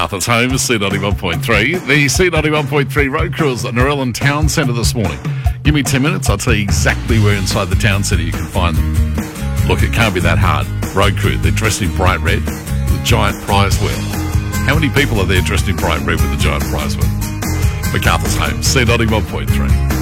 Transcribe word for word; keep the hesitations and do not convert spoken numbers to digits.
MacArthur's home is C ninety-one point three. The C ninety-one point three road crew is at Narellan Town Centre this morning. Give me ten minutes, I'll tell you exactly where inside the town centre you can find them. Look, it can't be that hard. Road crew, they're dressed in bright red with a giant prize wheel. How many people are there dressed in bright red with a giant prize wheel? MacArthur's home, C ninety-one point three.